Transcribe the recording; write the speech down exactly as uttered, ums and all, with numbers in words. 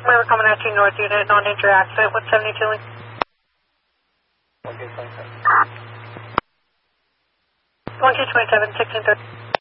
We're coming at you north unit, non-injury accident, one seventy-two link. Okay, twenty-seven. one two twenty-seven, sixteen thirty.